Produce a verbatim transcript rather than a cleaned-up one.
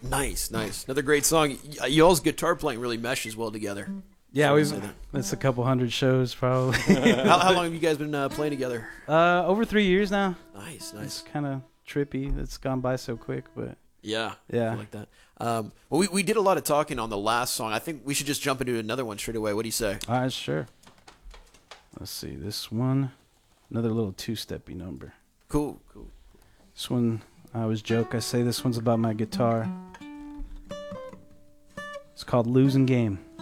Nice, nice. Another great song. Y- Y'all's guitar playing really meshes well together. Yeah, So we've say that. that's a couple hundred shows probably. how, how long have you guys been uh, playing together? uh, over three years now. Nice, It's nice. kind of trippy. It's gone by so quick, but Yeah, Yeah. I feel like that. Um, well, we we did a lot of talking on the last song. I think we should just jump into another one straight away. What do you say? all right, sure. Let's see this one. Another little two-steppy number. Cool, cool. This one, I always joke. I say this one's about my guitar. It's called Losing Game.